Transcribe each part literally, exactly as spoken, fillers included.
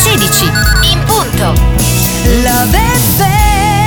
sedici, in punto. Love F M.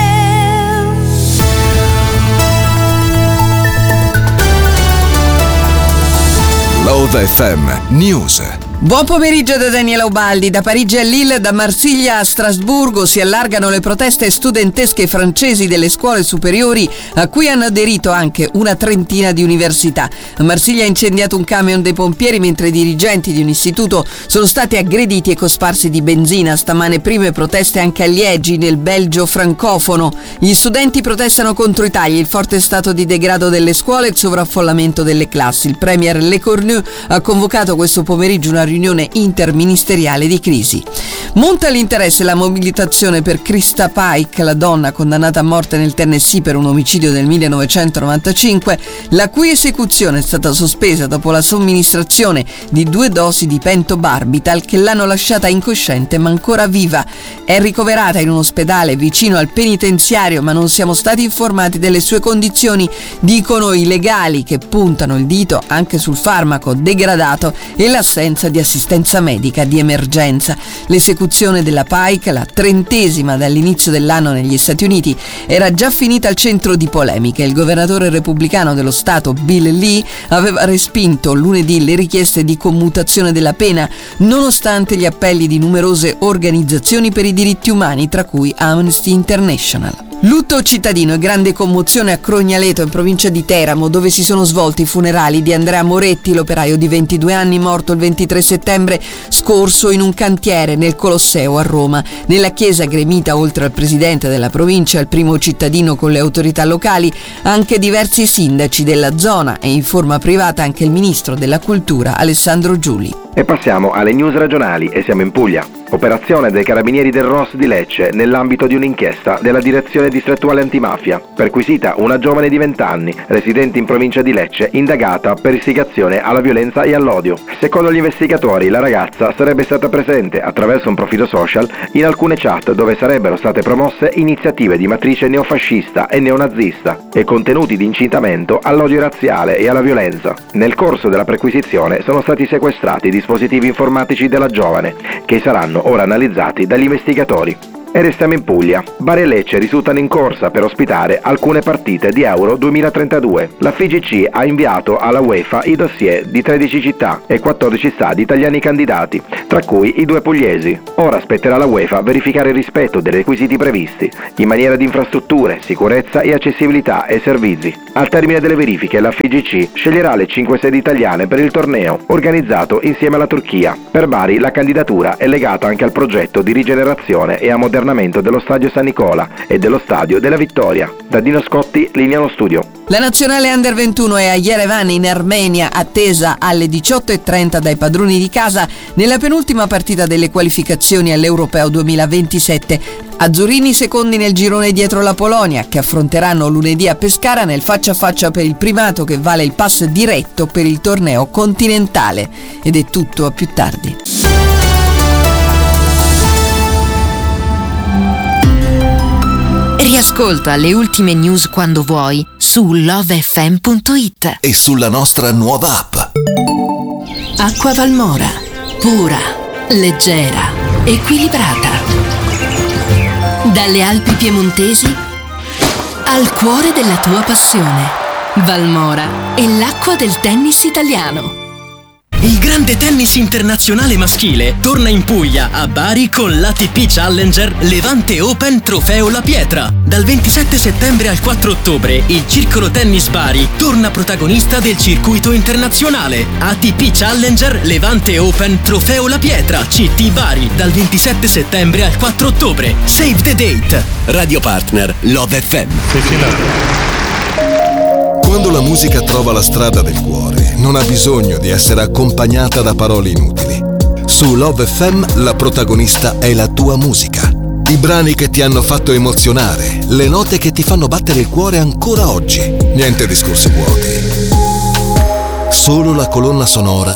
Love F M News. Buon pomeriggio da Daniela Ubaldi. Da Parigi a Lille, da Marsiglia a Strasburgo si allargano le proteste studentesche francesi delle scuole superiori, a cui hanno aderito anche una trentina di università. A Marsiglia ha incendiato un camion dei pompieri mentre i dirigenti di un istituto sono stati aggrediti e cosparsi di benzina. Stamane prime proteste anche a Liegi, nel Belgio francofono. Gli studenti protestano contro i tagli, il forte stato di degrado delle scuole e il sovraffollamento delle classi. Il premier Le Cornu ha convocato questo pomeriggio una riunione interministeriale di crisi. Monta l'interesse la mobilitazione per Krista Pike, la donna condannata a morte nel Tennessee per un omicidio del millenovecentonovantacinque, la cui esecuzione è stata sospesa dopo la somministrazione di due dosi di pentobarbital che l'hanno lasciata incosciente ma ancora viva. È ricoverata in un ospedale vicino al penitenziario, ma non siamo stati informati delle sue condizioni, dicono i legali, che puntano il dito anche sul farmaco degradato e l'assenza di assistenza medica di emergenza. L'esecuzione della Pike, la trentesima dall'inizio dell'anno negli Stati Uniti, era già finita al centro di polemiche. Il governatore repubblicano dello Stato Bill Lee aveva respinto lunedì le richieste di commutazione della pena, nonostante gli appelli di numerose organizzazioni per i diritti umani, tra cui Amnesty International. Lutto cittadino e grande commozione a Crognaleto, in provincia di Teramo, dove si sono svolti i funerali di Andrea Moretti, l'operaio di ventidue anni morto il ventitré settembre scorso in un cantiere nel Colosseo a Roma. Nella chiesa gremita, oltre al presidente della provincia e al primo cittadino con le autorità locali, anche diversi sindaci della zona e in forma privata anche il ministro della cultura Alessandro Giuli. E passiamo alle news regionali e siamo in Puglia. Operazione dei carabinieri del R O S di Lecce nell'ambito di un'inchiesta della direzione distrettuale antimafia. Perquisita una giovane di venti anni, residente in provincia di Lecce, indagata per istigazione alla violenza e all'odio. Secondo gli investigatori, la ragazza sarebbe stata presente attraverso un profilo social in alcune chat dove sarebbero state promosse iniziative di matrice neofascista e neonazista e contenuti di incitamento all'odio razziale e alla violenza. Nel corso della perquisizione sono stati sequestrati dispositivi informatici della giovane, che saranno ora analizzati dagli investigatori. E restiamo in Puglia. Bari e Lecce risultano in corsa per ospitare alcune partite di Euro duemilatrentadue. La F I G C ha inviato alla UEFA i dossier di tredici città e quattordici stadi italiani candidati, tra cui i due pugliesi. Ora spetterà alla UEFA verificare il rispetto dei requisiti previsti, in maniera di infrastrutture, sicurezza e accessibilità e servizi. Al termine delle verifiche, la F I G C sceglierà le cinque sedi italiane per il torneo, organizzato insieme alla Turchia. Per Bari la candidatura è legata anche al progetto di rigenerazione e ammodernamento dello stadio San Nicola e dello stadio della Vittoria. Da Dino Scotti, linea allo studio. La nazionale under ventuno è a Yerevan in Armenia, attesa alle diciotto e trenta dai padroni di casa nella penultima partita delle qualificazioni all'Europeo duemilaventisette. Azzurrini secondi nel girone dietro la Polonia, che affronteranno lunedì a Pescara nel faccia a faccia per il primato che vale il pass diretto per il torneo continentale. Ed è tutto, a più tardi. Riascolta le ultime news quando vuoi su love f m punto it e sulla nostra nuova app. Acqua Valmora, pura, leggera, equilibrata. Dalle Alpi piemontesi al cuore della tua passione. Valmora è l'acqua del tennis italiano. Il grande tennis internazionale maschile torna in Puglia, a Bari, con l'A T P Challenger Levante Open Trofeo La Pietra. Dal ventisette settembre al quattro ottobre, il Circolo Tennis Bari torna protagonista del circuito internazionale. A T P Challenger Levante Open Trofeo La Pietra, C T Bari, dal ventisette settembre al quattro ottobre. Save the date. Radio partner Love F M. Quando la musica trova la strada del cuore, non ha bisogno di essere accompagnata da parole inutili. Su Love F M la protagonista è la tua musica. I brani che ti hanno fatto emozionare, le note che ti fanno battere il cuore ancora oggi. Niente discorsi vuoti. Solo la colonna sonora